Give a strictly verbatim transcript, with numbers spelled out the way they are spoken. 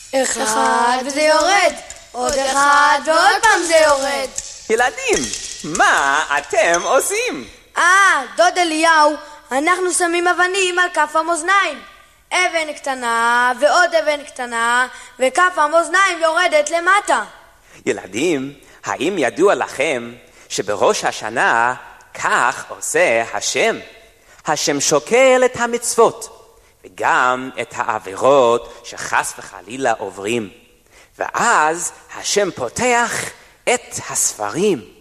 אחד וזה יורד, עוד אחד ועוד פעם זה יורד. ילדים, מה אתם עושים? אה, דוד אליהו, אנחנו שמים אבנים על כף המאזניים. אבן קטנה ועוד אבן קטנה, וכף המאזניים יורדת למטה. ילדים, האם ידוע לכם שבראש השנה כך עושה השם? השם שוקל את המצוות וגם את העבירות שחס וחלילה עוברים, ואז השם פותח את הספרים